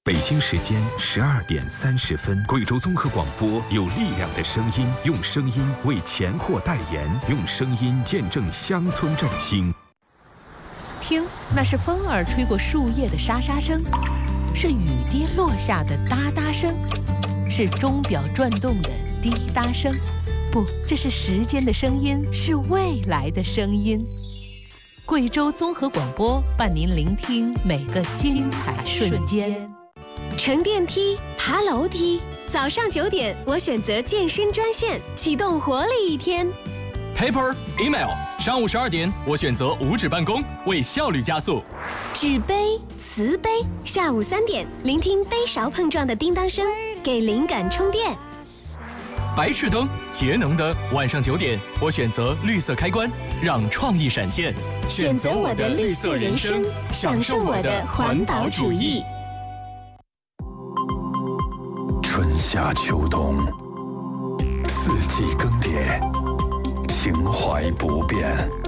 北京时间12:30，贵州综合广播有力量的声音，用声音为钱货代言，用声音见证乡村振兴。 听，那是风儿吹过树叶的沙沙声，是雨滴落下的哒哒声，是钟表转动的滴答声。不，这是时间的声音，是未来的声音。贵州综合广播伴您聆听每个精彩瞬间。 乘电梯，爬楼梯，早上9点，我选择健身专线，启动活力一天。 Paper Email， 上午12点，我选择无纸办公，为效率加速。 纸杯、瓷杯，下午3点，聆听杯勺碰撞的叮当声，给灵感充电。 白炽灯，节能灯，晚上9点，我选择绿色开关，让创意闪现。 选择我的绿色人生，享受我的环保主义。 春夏秋冬，四季更迭，情怀不变。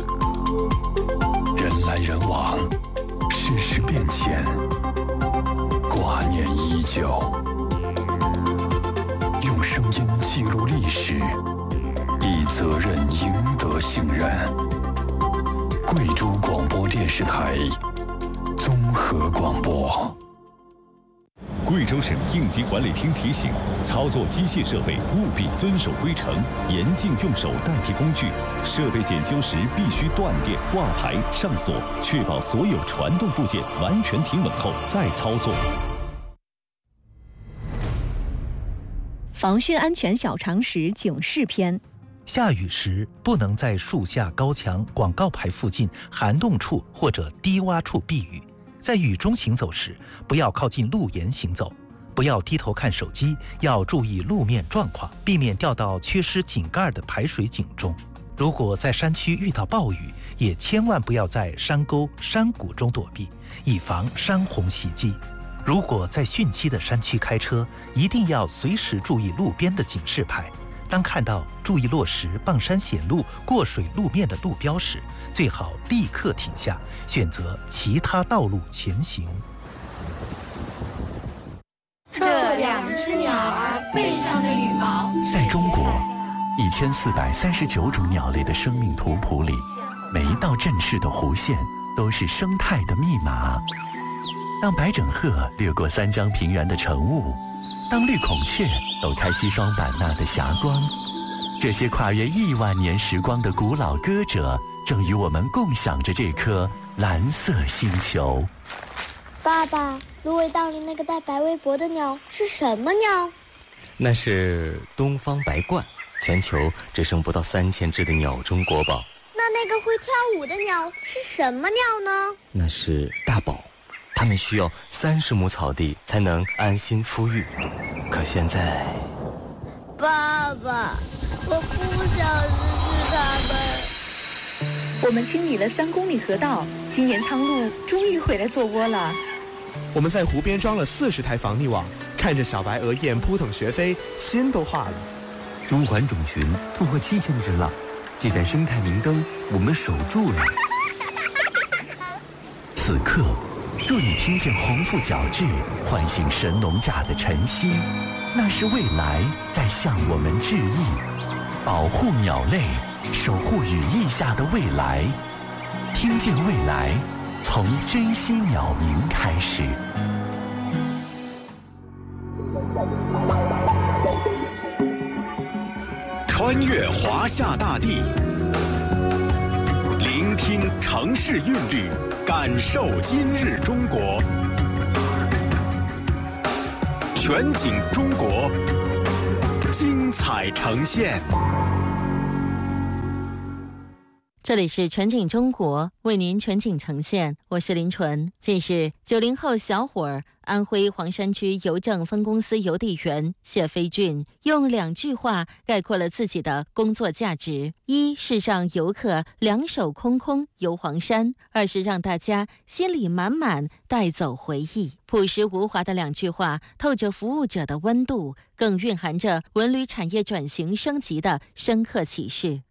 人来人往，世事变迁，挂念依旧。用声音记录历史，以责任赢得信任。贵州广播电视台综合广播。 贵州省应急管理厅提醒：操作机械设备务必遵守规程，严禁用手代替工具。设备检修时必须断电、挂牌、上锁，确保所有传动部件完全停稳后再操作。 防汛安全小常识警示篇： 下雨时不能在树下、高墙、广告牌附近、涵洞处或者低洼处避雨。在雨中行走时，不要靠近路沿行走，不要低头看手机，要注意路面状况，避免掉到缺失井盖的排水井中。如果在山区遇到暴雨，也千万不要在山沟、山谷中躲避，以防山洪袭击。如果在汛期的山区开车，一定要随时注意路边的警示牌。当看到注意落石、傍山险路、过水路面的路标时，最好立刻停下，选择其他道路前行。 这2只鸟儿背上的羽毛。 在中国1439种鸟类的生命图谱里，每一道振翅的弧线都是生态的密码。当白枕鹤掠过三江平原的晨雾，当绿孔雀抖开西双版纳的霞光，这些跨越1万年时光的古老歌者，正与我们共享着这颗蓝色星球。 爸爸，芦苇荡里那个带白围脖的鸟是什么鸟？ 那是东方白鹳，全球只剩不到3000只的鸟中国宝。 那个会跳舞的鸟是什么鸟呢？ 那是大宝，它们需要30亩草地才能安心孵育。可现在， 爸爸，我不想失去它们。 我们清理了3公里河道，今年苍鹭终于回来做窝了。 我们在湖边装了40台防溺网，看着小白鹅雁扑腾学飞，心都化了。 中环种群突破7000只了，这盏生态明灯我们守住了。 此刻，若你听见红腹角雉唤醒神农架的晨曦，那是未来在向我们致意。保护鸟类，守护羽翼下的未来。听见未来，从珍惜鸟鸣开始。 穿越华夏大地，聆听城市韵律，感受今日中国。全景中国，精彩呈现。 这里是全景中国，为您全景呈现，我是林纯。近日，90后小伙儿安徽黄山区邮政分公司邮递员谢飞俊用2句话概括了自己的工作价值：一是让游客2手空空游黄山，2是让大家心里满满带走回忆。朴实无华的2句话，透着服务者的温度，更蕴含着文旅产业转型升级的深刻启示。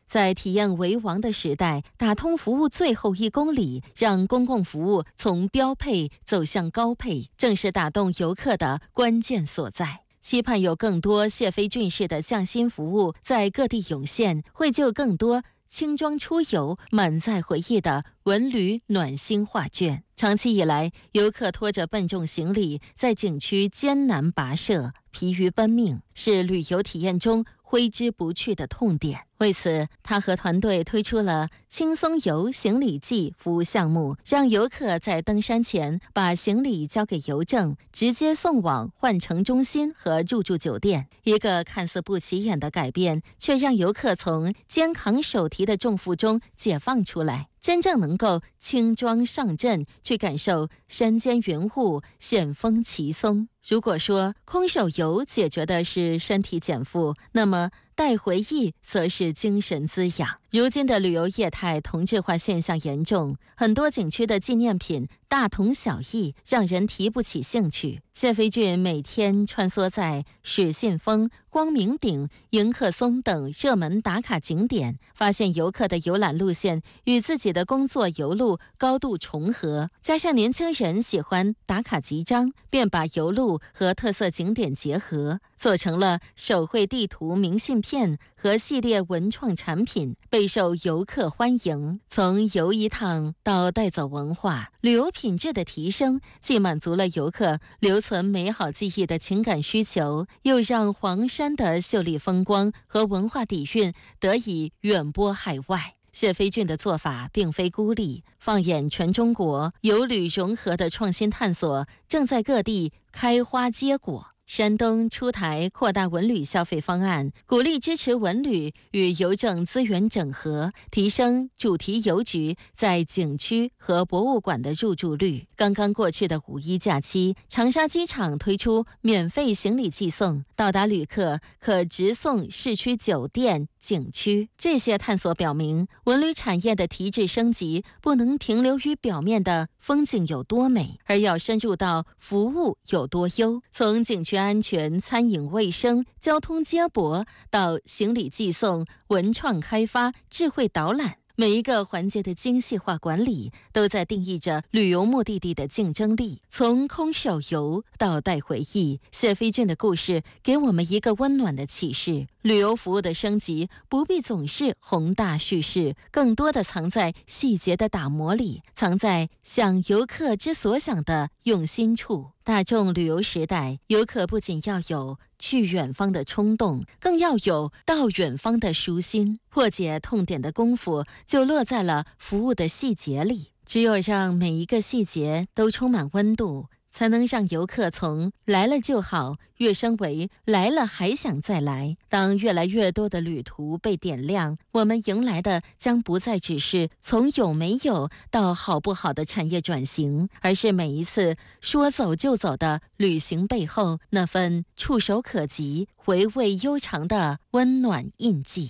在体验为王的时代，打通服务最后1公里，让公共服务从标配走向高配，正是打动游客的关键所在。期盼有更多谢飞俊式的匠心服务在各地涌现，绘就更多轻装出游、满载回忆的文旅暖心画卷。长期以来，游客拖着笨重行李在景区艰难跋涉，疲于奔命，是旅游体验中挥之不去的痛点。为此，他和团队推出了轻松游行李寄服务项目，让游客在登山前把行李交给邮政，直接送往换乘中心和入住酒店。一个看似不起眼的改变，却让游客从肩扛手提的重负中解放出来，真正能够轻装上阵，去感受山间云雾、险峰奇松。如果说空手游解决的是身体减负，那么带回忆则是精神滋养。如今的旅游业态同质化现象严重，很多景区的纪念品大同小异，让人提不起兴趣。谢飞俊每天穿梭在始信峰、光明顶、迎客松等热门打卡景点，发现游客的游览路线与自己的工作游路高度重合，加上年轻人喜欢打卡集章，便把游路和特色景点结合，做成了手绘地图明信片和系列文创产品，备受游客欢迎。从游一趟到带走文化，旅游品质的提升，既满足了游客留存美好记忆的情感需求，又让黄山的秀丽风光和文化底蕴得以远播海外。谢飞俊的做法并非孤立，放眼全中国，游旅融合的创新探索正在各地开花结果。山东出台扩大文旅消费方案，鼓励支持文旅与邮政资源整合，提升主题邮局在景区和博物馆的入住率。刚刚过去的五一假期，长沙机场推出免费行李寄送，到达旅客可直送市区酒店、景区。这些探索表明，文旅产业的提质升级不能停留于表面的风景有多美，而要深入到服务有多优。从景区安全、餐饮卫生、交通接驳到行李寄送、文创开发、智慧导览，每一个环节的精细化管理，都在定义着旅游目的地的竞争力。从空手游到带回忆，谢飞俊的故事给我们一个温暖的启示：旅游服务的升级不必总是宏大叙事，更多的藏在细节的打磨里，藏在想游客之所想的用心处。大众旅游时代，游客不仅要有去远方的冲动，更要有到远方的舒心。破解痛点的功夫就落在了服务的细节里。只有让每一个细节都充满温度，才能让游客从来了就好跃升为来了还想再来。当越来越多的旅途被点亮，我们迎来的将不再只是从有没有到好不好的产业转型，而是每一次说走就走的旅行背后那份触手可及、回味悠长的温暖印记。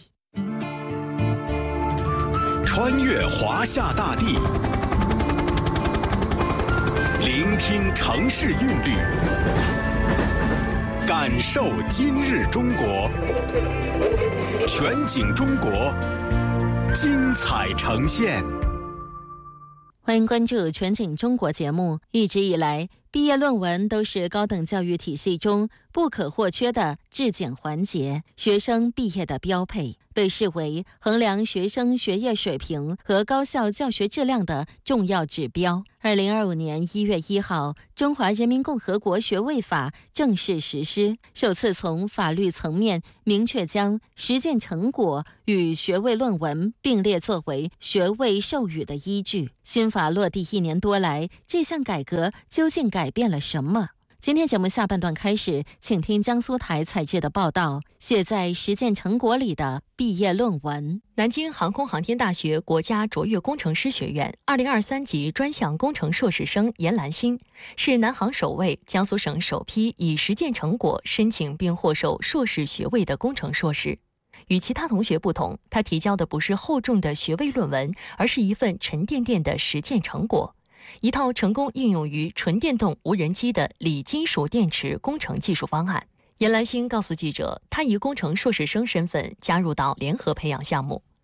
穿越华夏大地，聆听城市韵律，感受今日中国。全景中国，精彩呈现。 欢迎关注全景中国节目。一直以来，毕业论文都是高等教育体系中不可或缺的质检环节，学生毕业的标配，被视为衡量学生学业水平和高校教学质量的重要指标。2025年1月1号，《中华人民共和国学位法》正式实施，首次从法律层面明确将实践成果与学位论文并列作为学位授予的依据。新法落地1年多来，这项改革究竟改变了什么？今天节目下半段开始，请听江苏台采制的报道，写在实践成果里的毕业论文。 南京航空航天大学国家卓越工程师学院2023级专项工程硕士生严兰心，是南航首位、江苏省首批以实践成果申请并获授硕士学位的工程硕士。与其他同学不同，他提交的不是厚重的学位论文，而是一份沉甸甸的实践成果。一套成功应用于纯电动无人机的锂金属电池工程技术方案。严兰心告诉记者，他以工程硕士生身份加入到联合培养项目。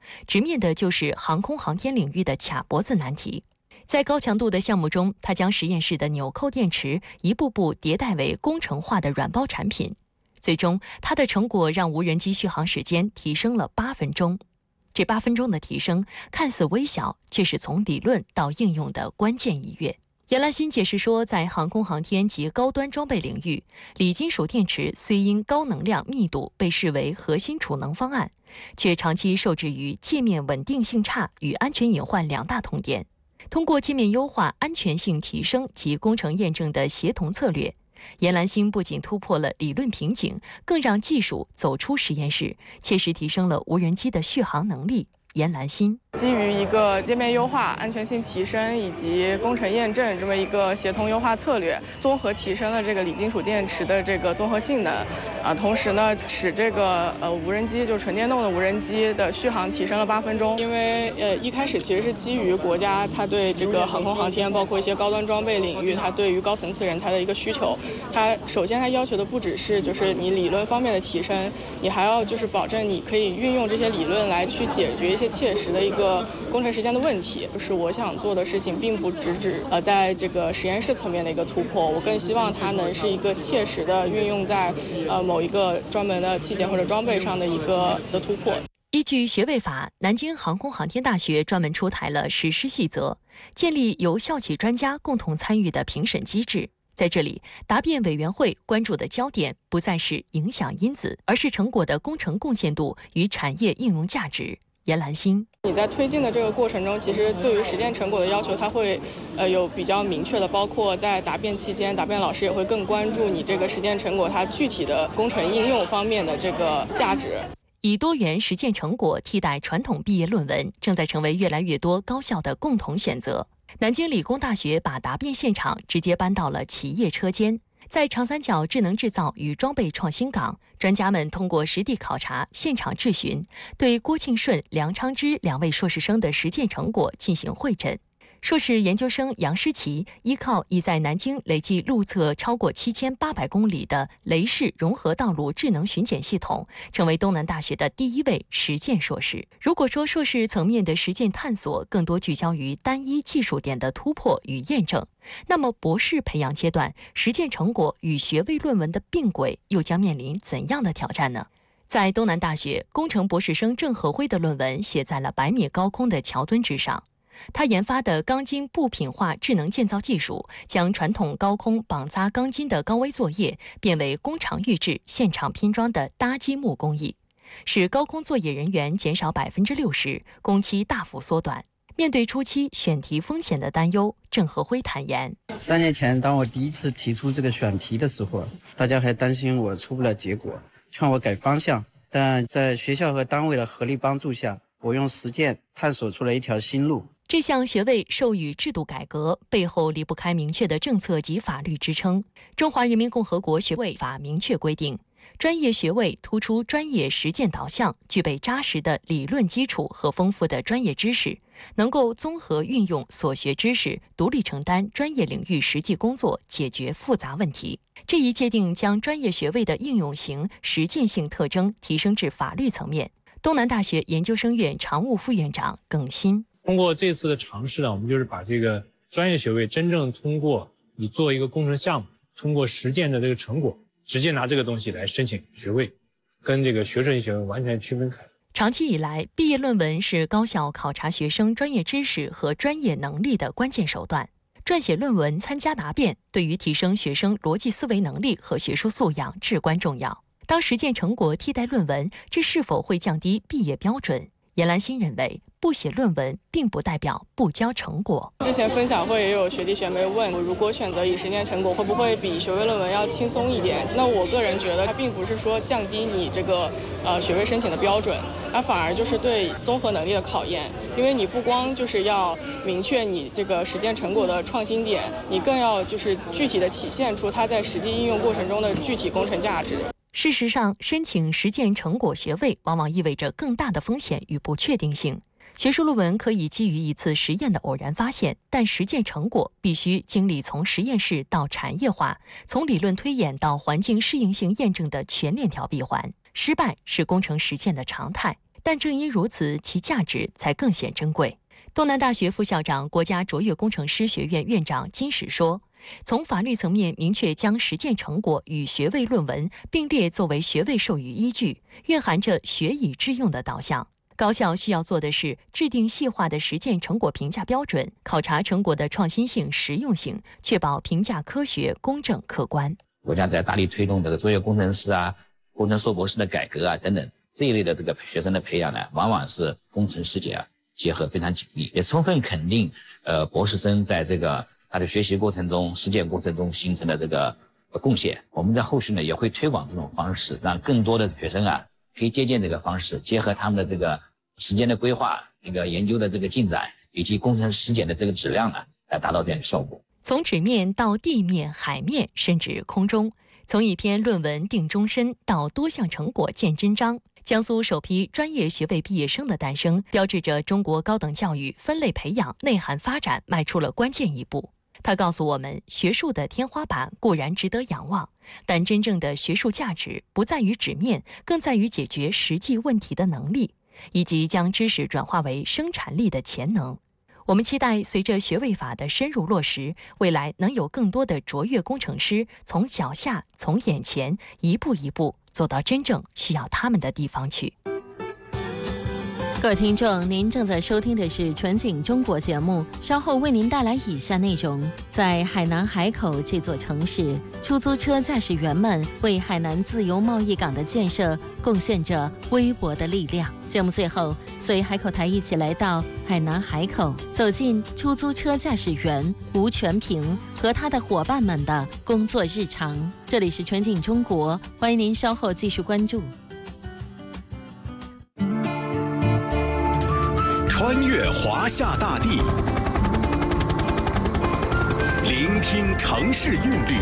直面的就是航空航天领域的卡脖子难题。在高强度的项目中，他将实验室的纽扣电池一步步迭代为工程化的软包产品，最终他的成果让无人机续航时间提升了8分钟。这8分钟的提升看似微小，却是从理论到应用的关键一跃。严兰心解释说，在航空航天及高端装备领域，锂金属电池虽因高能量密度被视为核心储能方案，却长期受制于界面稳定性差与安全隐患2大痛点。通过界面优化、安全性提升及工程验证的协同策略，严兰心不仅突破了理论瓶颈，更让技术走出实验室，切实提升了无人机的续航能力。严兰心基于一个界面优化、安全性提升以及工程验证这么一个协同优化策略，综合提升了这个锂金属电池的这个综合性能，同时呢，使这个无人机就纯电动的无人机的续航提升了8分钟。因为一开始其实是基于国家它对这个航空航天，包括一些高端装备领域，它对于高层次人才的一个需求。它首先它要求的不只是就是你理论方面的提升，你还要就是保证你可以运用这些理论来去解决一些切实的一个工程实现的问题。就是我想做的事情并不只在这个实验室层面的一个突破，我更希望它能是一个切实的运用在某一个专门的器件或者装备上的一个突破。 依据学位法，南京航空航天大学专门出台了实施细则，建立由校企专家共同参与的评审机制。在这里，答辩委员会关注的焦点不再是影响因子，而是成果的工程贡献度与产业应用价值。严兰心， 你在推进的这个过程中，其实对于实践成果的要求，它会有比较明确的，包括在答辩期间，答辩老师也会更关注你这个实践成果它具体的工程应用方面的这个价值。 以多元实践成果替代传统毕业论文，正在成为越来越多高校的共同选择。南京理工大学把答辩现场直接搬到了企业车间。在长三角智能制造与装备创新港，专家们通过实地考察、现场质询，对郭庆顺、梁昌之2位硕士生的实践成果进行会诊。硕士研究生杨诗琪依靠已在南京累计路测超过7800公里的雷士融合道路智能巡检系统，成为东南大学的第1位实践硕士。如果说硕士层面的实践探索更多聚焦于单一技术点的突破与验证，那么博士培养阶段，实践成果与学位论文的并轨又将面临怎样的挑战呢？在东南大学，工程博士生郑和辉的论文写在了100米高空的桥墩之上。他研发的钢筋部品化智能建造技术，将传统高空绑扎钢筋的高危作业变为工厂预制、现场拼装的搭积木工艺，使高空作业人员减少60%，工期大幅缩短。面对初期选题风险的担忧，郑和辉坦言 ：3年前，当我第一次提出这个选题的时候，大家还担心我出不了结果，劝我改方向。但在学校和单位的合力帮助下，我用实践探索出了一条新路。 这项学位授予制度改革背后离不开明确的政策及法律支撑。中华人民共和国学位法明确规定，专业学位突出专业实践导向，具备扎实的理论基础和丰富的专业知识，能够综合运用所学知识，独立承担专业领域实际工作，解决复杂问题。这一界定将专业学位的应用型、实践性特征提升至法律层面。东南大学研究生院常务副院长耿新。 通过这次的尝试呢，我们就是把这个专业学位真正通过你做一个工程项目，通过实践的这个成果，直接拿这个东西来申请学位，跟这个学术性学位完全区分开。 长期以来，毕业论文是高校考察学生专业知识和专业能力的关键手段。撰写论文、参加答辩，对于提升学生逻辑思维能力和学术素养至关重要。当实践成果替代论文，这是否会降低毕业标准？严兰心认为，不写论文并不代表不交成果。 之前分享会也有学弟学妹问，如果选择以实践成果，会不会比学位论文要轻松一点？那我个人觉得，它并不是说降低你这个学位申请的标准，它反而就是对综合能力的考验。因为你不光就是要明确你这个实践成果的创新点，你更要就是具体的体现出它在实际应用过程中的具体工程价值。 事实上，申请实践成果学位往往意味着更大的风险与不确定性。学术论文可以基于一次实验的偶然发现，但实践成果必须经历从实验室到产业化，从理论推演到环境适应性验证的全链条闭环。失败是工程实践的常态。 但正因如此，其价值才更显珍贵。东南大学副校长、国家卓越工程师学院院长金石说，从法律层面明确将实践成果与学位论文并列作为学位授予依据，蕴含着学以致用的导向。高校需要做的是制定细化的实践成果评价标准，考察成果的创新性、实用性，确保评价科学、公正、客观。 国家在大力推动这个卓越工程师啊、工程硕博士的改革啊等等这一类的这个学生的培养呢，往往是工程实践结合非常紧密，也充分肯定博士生在这个他的学习过程中、实践过程中形成的这个贡献。我们在后续呢也会推广这种方式，让更多的学生可以借鉴这个方式，结合他们的这个时间的规划、研究的这个进展以及工程实践的这个质量来达到这样的效果。 从纸面到地面、海面，甚至空中，从一篇论文定终身到多项成果见真章。江苏首批专业学位毕业生的诞生，标志着中国高等教育分类培养、内涵发展迈出了关键一步。它告诉我们，学术的天花板固然值得仰望，但真正的学术价值不在于纸面，更在于解决实际问题的能力，以及将知识转化为生产力的潜能。我们期待随着学位法的深入落实，未来能有更多的卓越工程师从脚下、从眼前一步一步走到真正需要他们的地方去。 各位听众，您正在收听的是全景中国节目，稍后为您带来以下内容。在海南海口这座城市，出租车驾驶员们为海南自由贸易港的建设贡献着微薄的力量。节目最后，随海口台一起来到海南海口，走进出租车驾驶员吴全平和他的伙伴们的工作日常。这里是全景中国，欢迎您稍后继续关注。 穿越华夏大地，聆听城市韵律，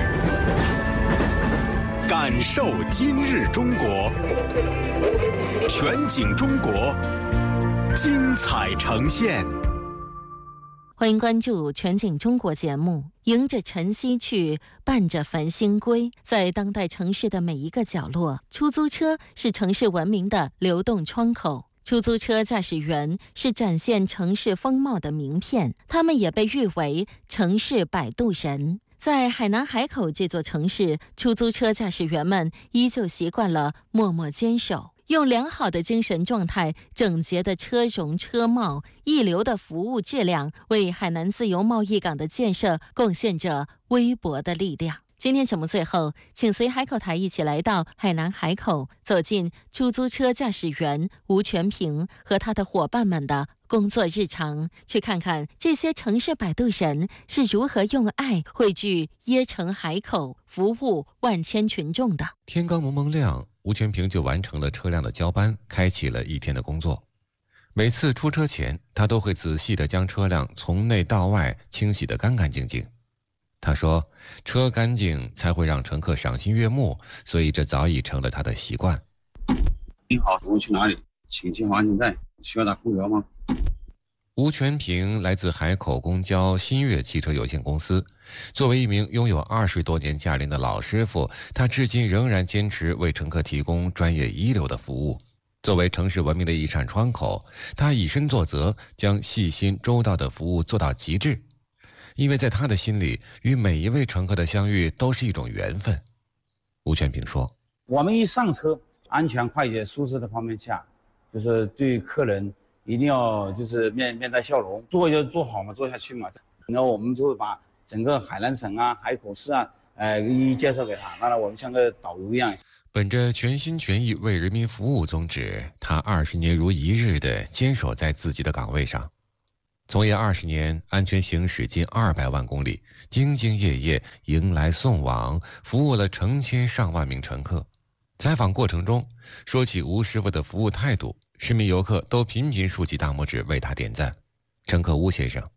感受今日中国。全景中国，精彩呈现。 欢迎关注全景中国节目。迎着晨曦去，伴着繁星归。在当代城市的每一个角落，出租车是城市文明的流动窗口。出租车驾驶员是展现城市风貌的名片，他们也被誉为城市摆渡人。在海南海口这座城市，出租车驾驶员们依旧习惯了默默坚守，用良好的精神状态、整洁的车容车貌、一流的服务质量，为海南自由贸易港的建设贡献着微薄的力量。今天节目最后，请随海口台一起来到海南海口，走进出租车驾驶员吴全平和他的伙伴们的工作日常，去看看这些城市摆渡人是如何用爱汇聚椰城海口，服务万千群众的。 天刚蒙蒙亮，吴全平就完成了车辆的交班，开启了一天的工作。每次出车前，他都会仔细地将车辆从内到外清洗得干干净净。他说，车干净才会让乘客赏心悦目，所以这早已成了他的习惯。 你好，我们去哪里？请进安全站，需要打空调吗？ 吴全平来自海口公交新悦汽车有限公司。作为一名拥有20多年驾龄的老师傅，他至今仍然坚持为乘客提供专业一流的服务。作为城市文明的一扇窗口，他以身作则，将细心周到的服务做到极致。因为在他的心里，与每一位乘客的相遇都是一种缘分。吴全平说， 我们一上车，安全、快捷、舒适的方面下，就是对客人一定要就是面带笑容，做就做好嘛，做下去嘛。然后我们就会把整个海南省啊、海口市啊，一一介绍给他。当然，我们像个导游一样。 本着全心全意为人民服务宗旨，他20年如一日地坚守在自己的岗位上。从业20年，安全行驶近200万公里，兢兢业业，迎来送往，服务了成千上万名乘客。采访过程中，说起吴师傅的服务态度，市民游客都频频竖起大拇指为他点赞。乘客吴先生， 一个好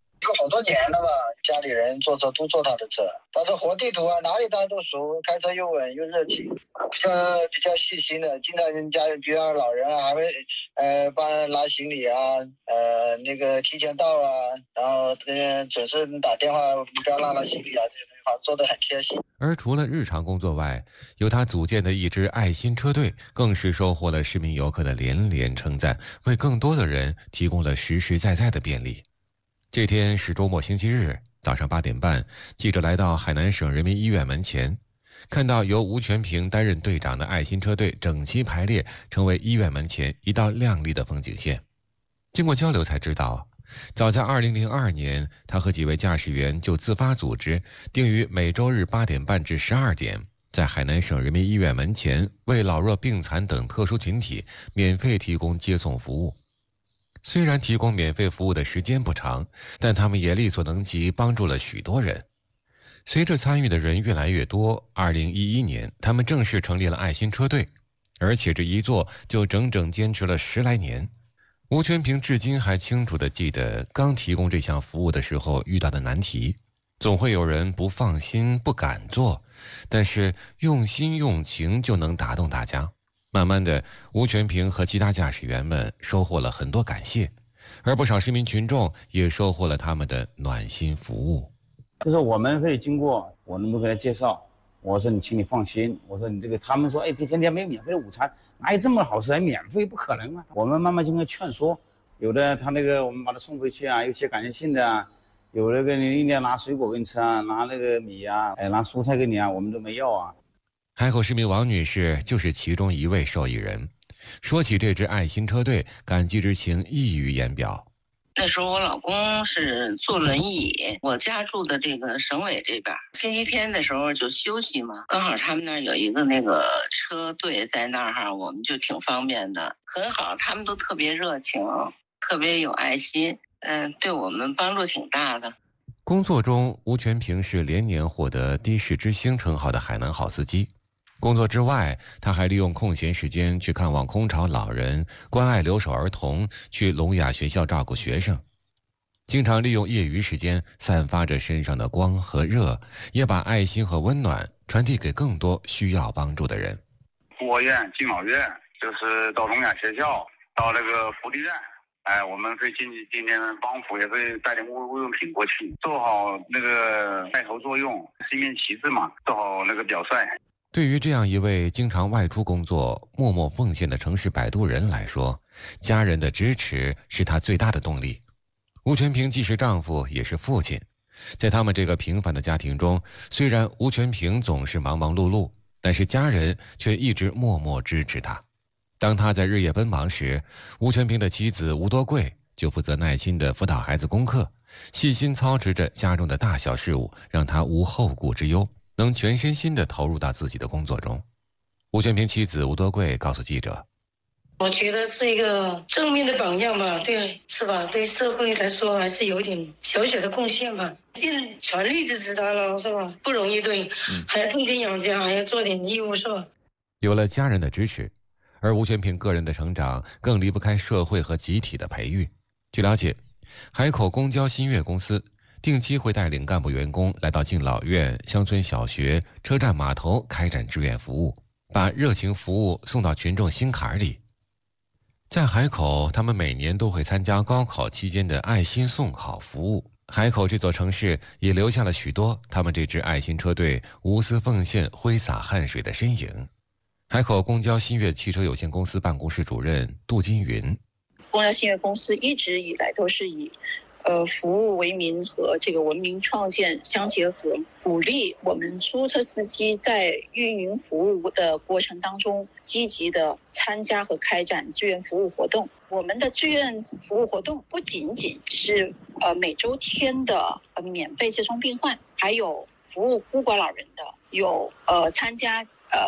好多年了吧，家里人坐车都坐他的车，他这活地图啊，哪里他都熟，开车又稳又热情，比较细心的，经常人家比如老人啊，还会帮他拉行李啊，那个提前到啊，然后准时打电话不要落了行李啊，这些东西好像做得很贴心。 而除了日常工作外，由他组建的一支爱心车队，更是收获了市民游客的连连称赞，为更多的人提供了实实在在的便利。这天是周末星期日，早上8点半，记者来到海南省人民医院门前，看到由吴全平担任队长的爱心车队整齐排列，成为医院门前一道亮丽的风景线。经过交流才知道，早在2002年，他和几位驾驶员就自发组织，定于每周日8点半至12点，在海南省人民医院门前为老弱病残等特殊群体免费提供接送服务。虽然提供免费服务的时间不长，但他们也力所能及，帮助了许多人。随着参与的人越来越多，2011年他们正式成立了爱心车队，而且这一做就整整坚持了10来年。吴全平至今还清楚地记得刚提供这项服务的时候遇到的难题，总会有人不放心不敢做，但是用心用情就能打动大家。慢慢的，吴全平和其他驾驶员们收获了很多感谢，而不少市民群众也收获了他们的暖心服务。 就是我们会经过，我们都给他介绍，我说你请你放心，我说你这个，他们说哎，这天天没有免费的午餐，哪有这么好吃还免费？不可能啊！我们慢慢经过劝说，有的他那个我们把他送回去啊，有些感谢信的啊，有那个你一定要拿水果给你吃啊，拿那个米啊，拿蔬菜给你啊，我们都没要啊。 海口市民王女士就是其中一位受益人，说起这支爱心车队，感激之情溢于言表。 那时候我老公是坐轮椅，我家住的这个省委这边，星期天的时候就休息嘛，刚好他们那儿有一个那个车队在那儿哈，我们就挺方便的，很好，他们都特别热情，特别有爱心，对我们帮助挺大的。 工作中，吴全平是连年获得的士之星称号的海南好司机。工作之外，他还利用空闲时间去看望空巢老人，关爱留守儿童，去聋哑学校照顾学生。经常利用业余时间散发着身上的光和热，也把爱心和温暖传递给更多需要帮助的人。 孤儿院、敬老院，就是到聋哑学校，到那个福利院，我们会尽点帮扶，也会带点物用品过去，做好那个带头作用，是一面旗帜嘛，做好那个表率。 对于这样一位经常外出工作、默默奉献的城市摆渡人来说，家人的支持是他最大的动力。吴全平既是丈夫，也是父亲。在他们这个平凡的家庭中，虽然吴全平总是忙忙碌碌，但是家人却一直默默支持他。当他在日夜奔忙时，吴全平的妻子吴多贵就负责耐心地辅导孩子功课，细心操持着家中的大小事务，让他无后顾之忧，能全身心地投入到自己的工作中。吴全平妻子吴多贵告诉记者， 我觉得是一个正面的榜样吧，对，是吧？对社会来说还是有点小小的贡献吧。尽全力支持他了，是吧？不容易，对，还要挣钱养家，还要做点义务，是吧？ 有了家人的支持，而吴全平个人的成长更离不开社会和集体的培育。据了解，海口公交新月公司定期会带领干部员工来到敬老院、乡村小学、车站码头开展志愿服务，把热情服务送到群众心坎里。在海口，他们每年都会参加高考期间的爱心送考服务。海口这座城市也留下了许多他们这支爱心车队无私奉献、挥洒汗水的身影。海口公交新月汽车有限公司办公室主任杜金云， 公交新月公司一直以来都是以服务为民和这个文明创建相结合，鼓励我们出租车司机在运营服务的过程当中积极的参加和开展志愿服务活动。我们的志愿服务活动不仅仅是每周天的免费接送病患，还有服务孤寡老人的，有参加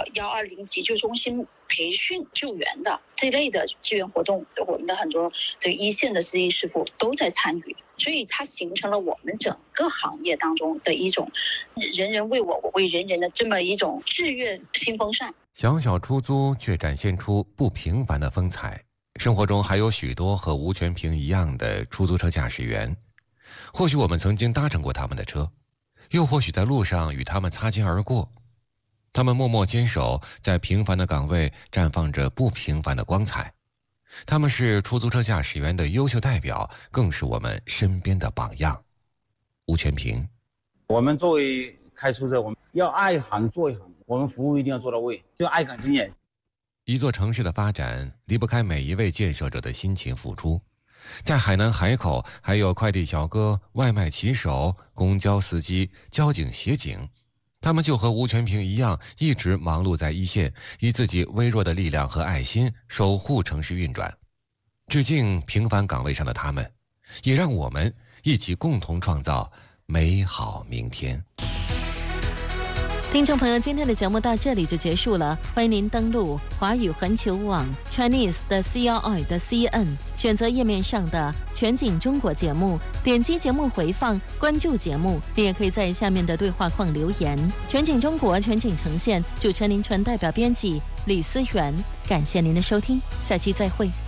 120急救中心培训救援的这类的志愿活动，我们的很多这个一线的司机师傅都在参与，所以它形成了我们整个行业当中的一种人人为我，我为人人的这么一种志愿新风尚。 小小出租却展现出不平凡的风采。生活中还有许多和吴全平一样的出租车驾驶员， 或许我们曾经搭乘过他们的车，又或许在路上与他们擦肩而过。他们默默坚守，在平凡的岗位绽放着不平凡的光彩。他们是出租车驾驶员的优秀代表，更是我们身边的榜样。吴全平， 我们作为开出租车，我们要爱行做一行，我们服务一定要做到位，就爱岗敬业。 一座城市的发展离不开每一位建设者的辛勤付出。在海南海口，还有快递小哥、外卖骑手、公交司机、交警协警，他们就和吴全平一样，一直忙碌在一线，以自己微弱的力量和爱心守护城市运转。致敬平凡岗位上的他们，也让我们一起共同创造美好明天。 听众朋友，今天的节目到这里就结束了，欢迎您登录华语环球网 Chinese 的 CRI.cn， 选择页面上的全景中国节目，点击节目回放，关注节目，你也可以在下面的对话框留言。全景中国，全景呈现，主持人林纯代表编辑李思源，感谢您的收听，下期再会。